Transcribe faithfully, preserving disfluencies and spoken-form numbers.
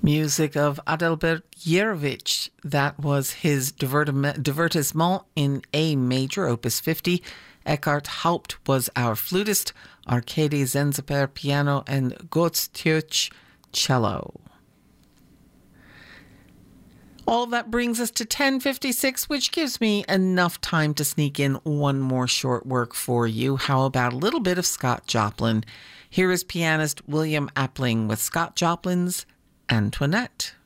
Music of Adalbert Yerovich. That was his Divertissement in A major, opus fifty. Eckhart Haupt was our flutist, Arkady Zenzeper piano, and Gotstürch cello. All that brings us to ten fifty-six, which gives me enough time to sneak in one more short work for you. How about a little bit of Scott Joplin? Here is pianist William Appling with Scott Joplin's Antoinette.